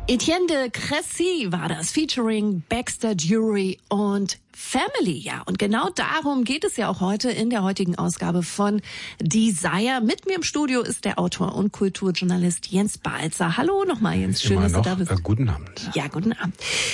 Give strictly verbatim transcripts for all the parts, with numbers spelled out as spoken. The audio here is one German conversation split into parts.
Etienne de Crécy war das, featuring Baxter Dury und Family, ja. Und genau darum geht es ja auch heute in der heutigen Ausgabe von Desire. Mit mir im Studio ist der Autor und Kulturjournalist Jens Balzer. Hallo nochmal, Jens. Schön, Immer dass noch. du da bist. Äh, guten Abend. Ja, guten Abend.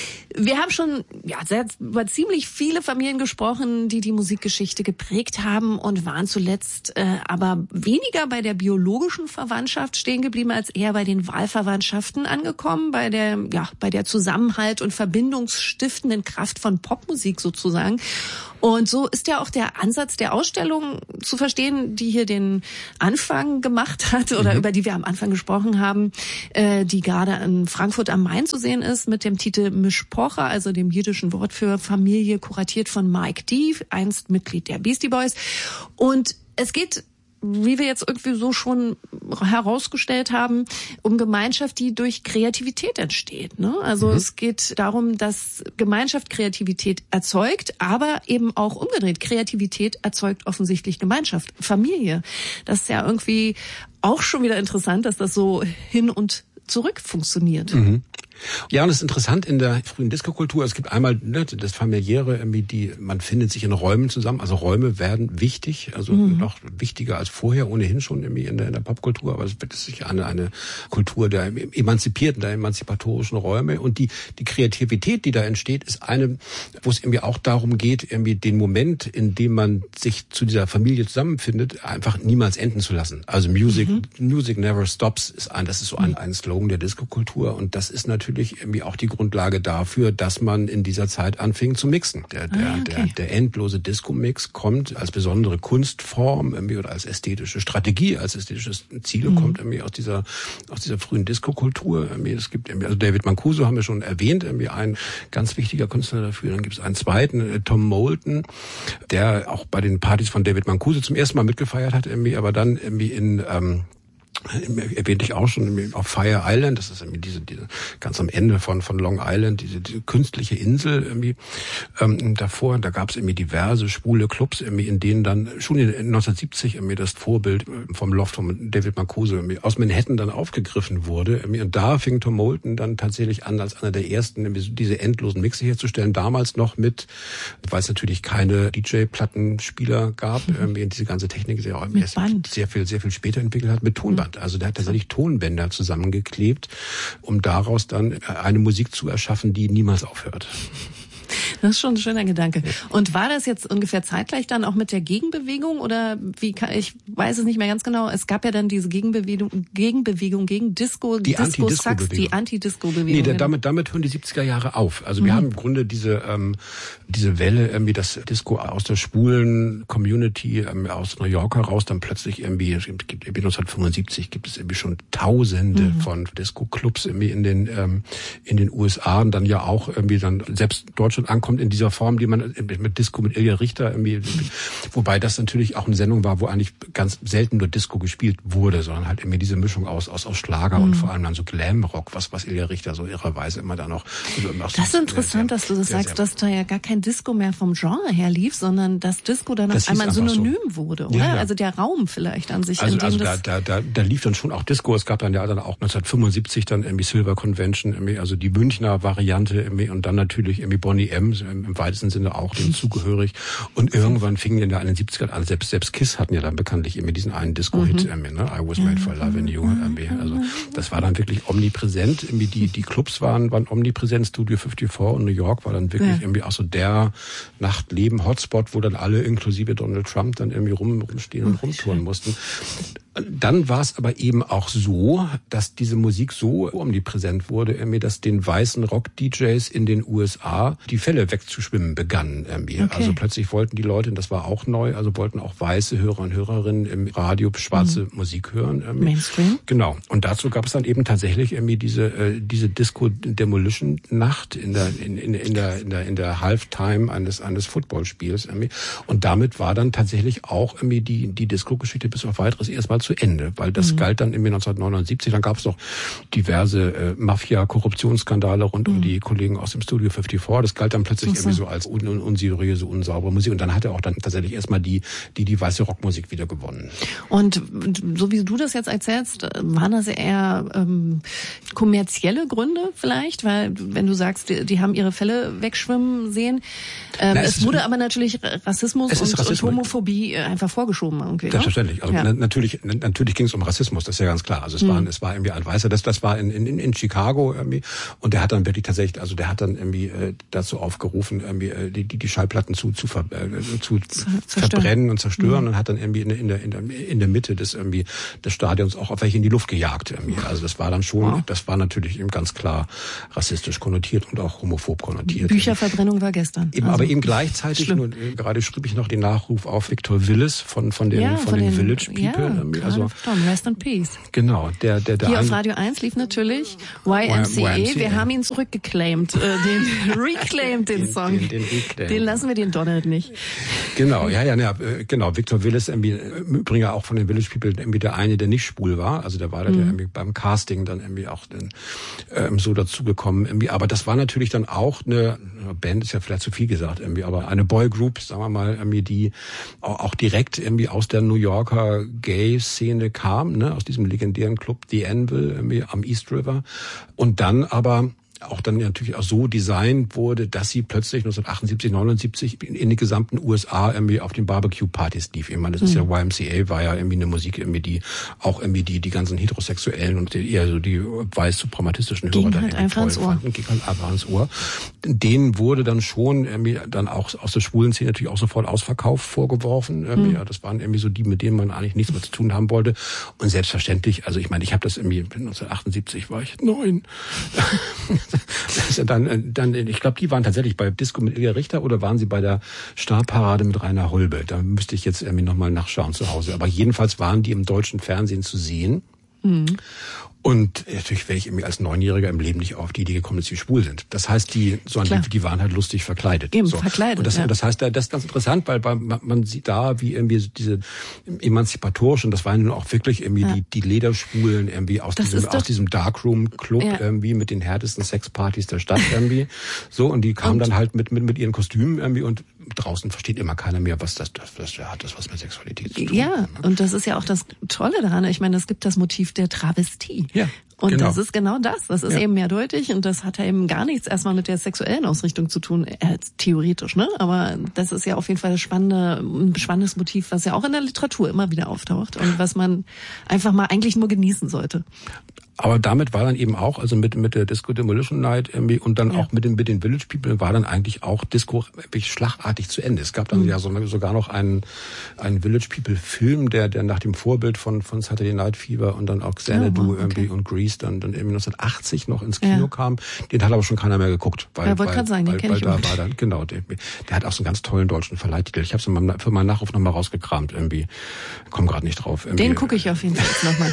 Wir haben schon ja, sehr, über ziemlich viele Familien gesprochen, die die Musikgeschichte geprägt haben und waren zuletzt äh, aber weniger bei der biologischen Verwandtschaft stehen geblieben, als eher bei den Wahlverwandtschaften angekommen, bei der, ja, bei der Zusammenhalt und verbindungsstiftenden Kraft von Popmusik sozusagen. Und so ist ja auch der Ansatz der Ausstellung zu verstehen, die hier den Anfang gemacht hat oder mhm. über die wir am Anfang gesprochen haben, äh, die gerade in Frankfurt am Main zu sehen ist mit dem Titel Mishpocha, also dem jiddischen Wort für Familie, kuratiert von Mike D., einst Mitglied der Beastie Boys. Und es geht, wie wir jetzt irgendwie so schon herausgestellt haben, um Gemeinschaft, die durch Kreativität entsteht. Ne? Also mhm. es geht darum, dass Gemeinschaft Kreativität erzeugt, aber eben auch umgedreht. Kreativität erzeugt offensichtlich Gemeinschaft, Familie. Das ist ja irgendwie auch schon wieder interessant, dass das so hin und zurück funktioniert. Mhm. Ja, und es ist interessant in der frühen Diskokultur. Es gibt einmal ne, das Familiäre, irgendwie die man findet sich in Räumen zusammen. Also Räume werden wichtig, also mhm. noch wichtiger als vorher, ohnehin schon irgendwie in der, in der Popkultur. Aber es wird sich eine eine Kultur der emanzipierten, der emanzipatorischen Räume. Und die die Kreativität, die da entsteht, ist eine, wo es irgendwie auch darum geht, irgendwie den Moment, in dem man sich zu dieser Familie zusammenfindet, einfach niemals enden zu lassen. Also Music, mhm. Music never stops ist ein, das ist so ein, ein Slogan der Diskokultur. Und das ist natürlich irgendwie auch die Grundlage dafür, dass man in dieser Zeit anfing zu mixen. Der, der, ah, okay. der, der endlose Disco-Mix kommt als besondere Kunstform irgendwie oder als ästhetische Strategie, als ästhetisches Ziel mhm. kommt irgendwie aus dieser, aus dieser frühen Disco-Kultur. Es gibt irgendwie, also David Mancuso haben wir schon erwähnt, irgendwie ein ganz wichtiger Künstler dafür. Dann gibt es einen zweiten, Tom Moulton, der auch bei den Partys von David Mancuso zum ersten Mal mitgefeiert hat irgendwie, aber dann irgendwie in, ähm, erwähnte ich auch schon auf Fire Island, das ist irgendwie diese, diese ganz am Ende von von Long Island, diese, diese künstliche Insel irgendwie ähm, davor. Da gab es irgendwie diverse schwule Clubs, irgendwie, in denen dann schon in neunzehnhundertsiebzig irgendwie das Vorbild vom Loft von David Mancuso irgendwie aus Manhattan dann aufgegriffen wurde. Irgendwie. Und da fing Tom Moulton dann tatsächlich an, als einer der ersten irgendwie diese endlosen Mixe herzustellen. Damals noch mit, weil es natürlich keine D J-Plattenspieler gab, mhm. irgendwie diese ganze Technik, die auch erst sehr viel sehr viel später entwickelt hat, mit Tonband. Also der hat tatsächlich Tonbänder zusammengeklebt, um daraus dann eine Musik zu erschaffen, die niemals aufhört. Das ist schon ein schöner Gedanke. Und war das jetzt ungefähr zeitgleich dann auch mit der Gegenbewegung oder wie kann, ich weiß es nicht mehr ganz genau. Es gab ja dann diese Gegenbewegung, Gegenbewegung gegen Disco, die Disco-Sax, die Anti-Disco-Bewegung. Nee, damit, damit hören die siebziger Jahre auf. Also wir mhm. haben im Grunde diese, ähm, diese Welle, irgendwie das Disco aus der schwulen Community ähm, aus New York heraus, dann plötzlich irgendwie, es gibt irgendwie neunzehnhundertfünfundsiebzig gibt es irgendwie schon Tausende mhm. von Disco-Clubs irgendwie in den, ähm, in den U S A und dann ja auch irgendwie dann selbst Deutschland ankommt in dieser Form, die man mit Disco, mit Ilja Richter irgendwie, wobei das natürlich auch eine Sendung war, wo eigentlich ganz selten nur Disco gespielt wurde, sondern halt irgendwie diese Mischung aus aus, aus Schlager mhm. und vor allem dann so Glamrock, was was Ilja Richter so irrerweise immer da noch. Also immer das ist so interessant, sehr, dass du das sehr, sagst, sehr, dass da ja gar kein Disco mehr vom Genre her lief, sondern das Disco dann auf einmal ein Synonym so. wurde, oder? Ja, ja. Also der Raum vielleicht an sich. Also, in dem also das da, da, da, da lief dann schon auch Disco. Es gab dann ja dann auch neunzehnhundertfünfundsiebzig dann irgendwie Silver Convention, irgendwie, also die Münchner Variante irgendwie, und dann natürlich irgendwie Boney M. im weitesten Sinne auch dem zugehörig. Und irgendwann fingen in den siebzigern an, selbst selbst Kiss hatten ja dann bekanntlich immer diesen einen Disco-Hit, mhm. ne? I Was Made for Loving You. Also das war dann wirklich omnipräsent. Irgendwie die die Clubs waren waren omnipräsent. Studio fünfundfünfzig und New York war dann wirklich ja. irgendwie auch so der Nachtleben-Hotspot, wo dann alle inklusive Donald Trump dann irgendwie rum, rumstehen und rumtouren mussten. Dann war es aber eben auch so, dass diese Musik so omnipräsent wurde, irgendwie, dass den weißen Rock-D Js in den U S A die Fälle wegzuschwimmen begannen. Irgendwie. Okay. Also plötzlich wollten die Leute, und das war auch neu, also wollten auch weiße Hörer und Hörerinnen im Radio schwarze mhm. Musik hören. Irgendwie. Mainstream. Genau. Und dazu gab es dann eben tatsächlich irgendwie diese äh, diese Disco-Demolition-Nacht in der in, in, in der in der in der Halftime eines eines Footballspiels. Irgendwie. Und damit war dann tatsächlich auch irgendwie die die Disco-Geschichte bis auf weiteres erstmal zu Ende, weil das mhm. galt dann irgendwie neunzehnhundertneunundsiebzig, dann gab es noch diverse äh, Mafia-Korruptionsskandale rund mhm. um die Kollegen aus dem Studio fünfundfünfzig, das galt dann plötzlich so. irgendwie so als un- un- unseriöse, unsaubere Musik, und dann hat er auch dann tatsächlich erstmal die die die weiße Rockmusik wieder gewonnen. Und so wie du das jetzt erzählst, waren das eher ähm, kommerzielle Gründe vielleicht? Weil wenn du sagst, die, die haben ihre Fälle wegschwimmen sehen. Ähm, Na, es, es wurde aber natürlich Rassismus und, Rassismus und Homophobie einfach vorgeschoben irgendwie. Selbstverständlich. Also ja. na, natürlich, natürlich ging es um Rassismus, das ist ja ganz klar. Also es mhm. war, es war irgendwie ein Weißer, das, das war in, in, in Chicago irgendwie. Und der hat dann wirklich tatsächlich, also der hat dann irgendwie äh, dazu aufgerufen, irgendwie äh, die, die Schallplatten zu, zu, ver, äh, zu verbrennen und zerstören mhm. und hat dann irgendwie in, in, der, in, der, in der Mitte des irgendwie des Stadions auch auf welche in die Luft gejagt irgendwie. Also das war dann schon, wow. das war natürlich eben ganz klar rassistisch konnotiert und auch homophob konnotiert. Bücherverbrennung war gestern. Eben, also, aber eben gleichzeitig, nur, gerade schrieb ich noch den Nachruf auf Victor Willis von von den ja, von, von den, den Village People. Ja, also Rest in Peace. Genau, der der der hier auf Radio eins lief natürlich Y M C A. Wir haben ihn zurückgeclaimed, äh, den reclaimed den, den Song. Den, den, den, den lassen wir den Donald nicht. Genau, ja ja, ja genau. Victor Willis irgendwie im Übrigen auch von den Village People irgendwie der eine, der nicht schwul war. Also der war da mhm. der irgendwie beim Casting dann irgendwie auch dann, ähm, so dazugekommen irgendwie. Aber das war natürlich dann auch eine Band, ist ja vielleicht zu viel gesagt irgendwie, aber eine Boygroup, sagen wir mal, irgendwie, die auch direkt irgendwie aus der New Yorker Gay-Szene kam, ne, aus diesem legendären Club The Anvil irgendwie am East River. Und dann aber auch dann natürlich auch so designt wurde, dass sie plötzlich neunzehnhundertachtundsiebzig, neunundsiebzig in, in den gesamten U S A irgendwie auf den Barbecue-Partys lief. Ich meine, das ist mhm. ja Y M C A, war ja irgendwie eine Musik, irgendwie die auch irgendwie die die ganzen heterosexuellen und die, eher so die weiß-suprematistischen Hörer dann halt einfach ins Ohr. Ging halt einfach ins Ohr. Denen wurde dann schon irgendwie dann auch aus der schwulen Szene natürlich auch sofort Ausverkauf vorgeworfen. Mhm. Ja, das waren irgendwie so die, mit denen man eigentlich nichts mehr zu tun haben wollte. Und selbstverständlich, also ich meine, ich habe das irgendwie neunzehnhundertachtundsiebzig war ich neun. Das ist ja dann, dann, ich glaube, die waren tatsächlich bei Disco mit Ilja Richter oder waren sie bei der Starparade mit Rainer Holbe? Da müsste ich jetzt irgendwie nochmal nachschauen zu Hause. Aber jedenfalls waren die im deutschen Fernsehen zu sehen. Mhm. Und natürlich wäre ich irgendwie als Neunjähriger im Leben nicht auf die Idee gekommen, dass sie schwul sind. Das heißt, die so die, die waren halt lustig verkleidet. Eben, so. verkleidet, und das, ja. das heißt, das ist ganz interessant, weil man sieht da, wie irgendwie diese emanzipatorischen, das waren nun auch wirklich irgendwie ja. die, die Lederschwulen irgendwie aus das diesem, aus diesem Darkroom-Club ja. irgendwie mit den härtesten Sexpartys der Stadt irgendwie. So, und die kamen und dann halt mit, mit, mit ihren Kostümen irgendwie und draußen versteht immer keiner mehr, was das, das, das hat das was mit Sexualität zu tun. Ja, ne? Und das ist ja auch das Tolle daran. Ich meine, es gibt das Motiv der Travestie. Ja. Und genau. das ist genau das. Das ist ja. eben mehrdeutig und das hat ja eben gar nichts erstmal mit der sexuellen Ausrichtung zu tun, äh, theoretisch, ne? Aber das ist ja auf jeden Fall das spannende, ein spannendes Motiv, was ja auch in der Literatur immer wieder auftaucht und was man einfach mal eigentlich nur genießen sollte. Aber damit war dann eben auch, also mit mit der Disco Demolition Night irgendwie und dann ja. auch mit den mit den Village People war dann eigentlich auch Disco wirklich schlagartig zu Ende. Es gab dann mhm. ja so, sogar noch einen einen Village People Film, der der nach dem Vorbild von von Saturday Night Fever und dann auch Xanadu oh, okay. irgendwie und Grease dann dann irgendwie neunzehnhundertachtzig noch ins Kino ja. kam. Den hat aber schon keiner mehr geguckt, weil ja, wollte weil, sagen, weil, den weil ich da war dann genau der, der hat auch so einen ganz tollen deutschen Verleihtitel. Ich habe es für meinen Nachruf nochmal rausgekramt irgendwie. Komm gerade nicht drauf. Irgendwie. Den gucke ich auf jeden Fall jetzt nochmal.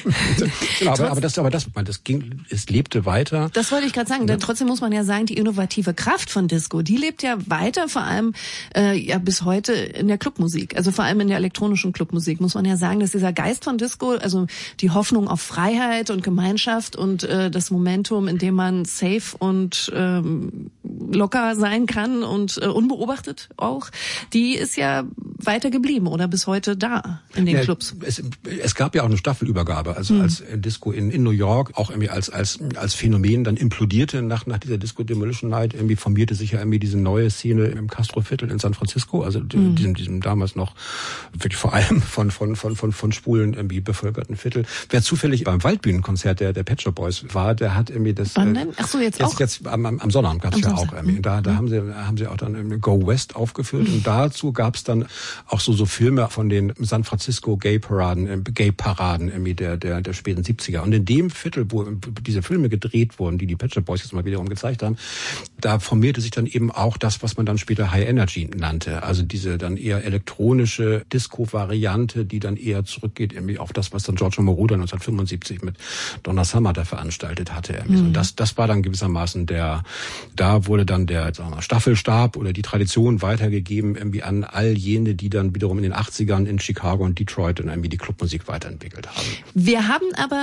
genau, aber, aber das aber das das ging, es lebte weiter. Das wollte ich gerade sagen, denn trotzdem muss man ja sagen, die innovative Kraft von Disco, die lebt ja weiter, vor allem äh, ja bis heute in der Clubmusik, also vor allem in der elektronischen Clubmusik, muss man ja sagen, dass dieser Geist von Disco, also die Hoffnung auf Freiheit und Gemeinschaft und äh, das Momentum, in dem man safe und ähm, locker sein kann und äh, unbeobachtet auch, die ist ja weiter geblieben oder bis heute da in den ja, Clubs. Es, es gab ja auch eine Staffelübergabe, also mhm. als Disco in, in New York auch irgendwie als als als Phänomen dann implodierte nach nach dieser Disco Demolition Night, irgendwie formierte sich ja irgendwie diese neue Szene im Castro-Viertel in San Francisco, also mhm. diesem diesem damals noch wirklich vor allem von von von von von Schwulen irgendwie bevölkerten Viertel. Wer zufällig beim Waldbühnenkonzert der der Pet Shop Boys war, der hat irgendwie das Wann denn? Ach so, jetzt, jetzt auch jetzt am, am Sonnabend gab's ja auch irgendwie. Da da mhm. haben sie haben sie auch dann irgendwie Go West aufgeführt mhm. und dazu gab's dann auch so so Filme von den San Francisco Gay Paraden, Gay Paraden irgendwie der der der späten siebziger und in dem Viertel, wo diese Filme gedreht wurden, die die Pet Shop Boys jetzt mal wiederum gezeigt haben, da formierte sich dann eben auch das, was man dann später High Energy nannte. Also diese dann eher elektronische Disco-Variante, die dann eher zurückgeht irgendwie auf das, was dann Giorgio Moroder neunzehnhundertfünfundsiebzig mit Donna Summer da veranstaltet hatte. Mhm. Und das, das war dann gewissermaßen der, da wurde dann der sagen wir mal, Staffelstab oder die Tradition weitergegeben irgendwie an all jene, die dann wiederum in den achtzigern in Chicago und Detroit dann irgendwie die Clubmusik weiterentwickelt haben. Wir haben aber äh,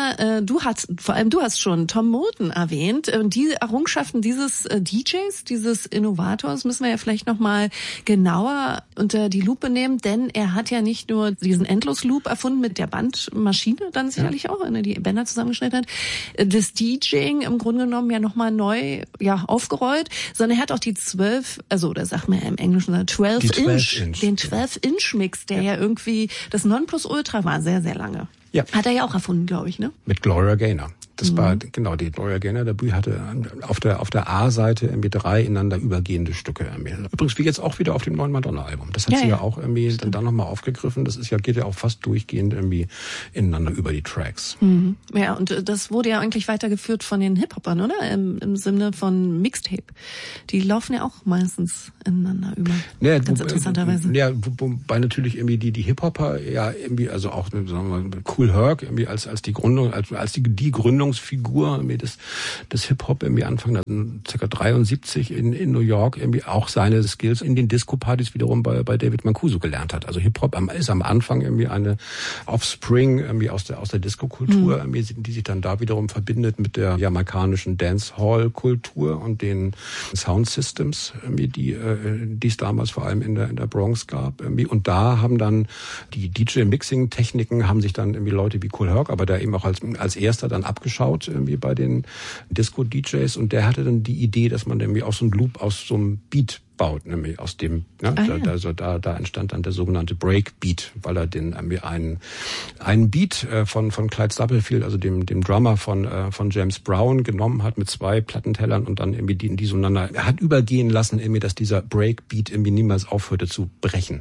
du hast, vor allem du hast schon Tom Moulton erwähnt. Und die Errungenschaften dieses D Js, dieses Innovators, müssen wir ja vielleicht nochmal genauer unter die Lupe nehmen, denn er hat ja nicht nur diesen Endlosloop erfunden mit der Bandmaschine, dann sicherlich ja. auch, wenn er die Bänder zusammengeschnitten hat, das DJing im Grunde genommen ja nochmal neu ja aufgerollt, sondern er hat auch die zwölf, also da sagt man ja im Englischen zwölf Inch, den zwölf Inch Mix, der ja. ja irgendwie das Nonplusultra war, sehr, sehr lange. Ja. Hat er ja auch erfunden, glaube ich, ne? Mit Gloria Gaynor. Das mhm. war, genau, die Gloria Gaynor Debüt hatte auf der, auf der A-Seite irgendwie drei ineinander übergehende Stücke. Übrigens, wie jetzt auch wieder auf dem neuen Madonna-Album. Das hat ja, sie ja, ja auch irgendwie Stimmt. dann da nochmal aufgegriffen. Das ist ja, geht ja auch fast durchgehend irgendwie ineinander über die Tracks. Mhm. Ja, und das wurde ja eigentlich weitergeführt von den Hip-Hopern, oder? Im, im Sinne von Mixtape. Die laufen ja auch meistens ineinander über. Ja, Ganz wo, interessanterweise. Ja, wobei natürlich irgendwie die, die Hip-Hopper ja irgendwie, also auch, sagen wir mal, Kool Herc irgendwie als, als die Gründung, als, als die, die Gründung Figur des, des Hip-Hop irgendwie Anfang ca. dreiundsiebzig in, in New York irgendwie auch seine Skills in den Disco-Partys wiederum bei, bei David Mancuso gelernt hat. Also Hip-Hop ist am Anfang irgendwie eine Offspring irgendwie aus der, aus der Disco-Kultur, mhm. irgendwie, die sich dann da wiederum verbindet mit der jamaikanischen Dancehall-Kultur und den Sound-Systems, irgendwie, die, äh, die es damals vor allem in der, in der Bronx gab. Irgendwie. Und da haben dann die D J-Mixing-Techniken haben sich dann irgendwie Leute wie Kool Herc, aber der eben auch als, als erster dann abgeschaut irgendwie bei den Disco-D Js und der hatte dann die Idee, dass man irgendwie aus so einem Loop, aus so einem Beat baut, nämlich aus dem, ne, ah, da, ja. also da, da entstand dann der sogenannte Breakbeat, weil er den irgendwie einen, einen Beat äh, von, von Clyde Stubblefield, also dem, dem Drummer von, äh, von James Brown genommen hat mit zwei Plattentellern und dann irgendwie die, die zueinander, er hat übergehen lassen irgendwie, dass dieser Breakbeat irgendwie niemals aufhörte zu brechen.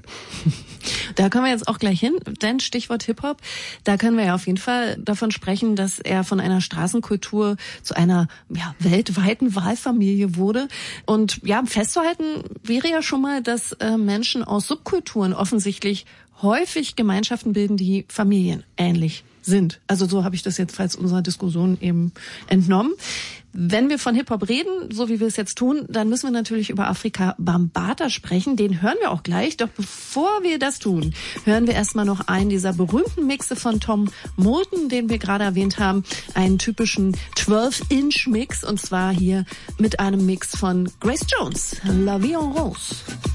Da kommen wir jetzt auch gleich hin, denn Stichwort Hip-Hop, da können wir ja auf jeden Fall davon sprechen, dass er von einer Straßenkultur zu einer ja, weltweiten Wahlfamilie wurde und ja, festzuhalten wäre ja schon mal, dass äh, Menschen aus Subkulturen offensichtlich häufig Gemeinschaften bilden, die familienähnlich sind. Also so habe ich das jetzt falls unserer Diskussion eben entnommen. Wenn wir von Hip-Hop reden, so wie wir es jetzt tun, dann müssen wir natürlich über Afrika Bambaataa sprechen. Den hören wir auch gleich. Doch bevor wir das tun, hören wir erstmal noch einen dieser berühmten Mixe von Tom Moulton, den wir gerade erwähnt haben. Einen typischen zwölf Inch Mix und zwar hier mit einem Mix von Grace Jones, La Vie en Rose.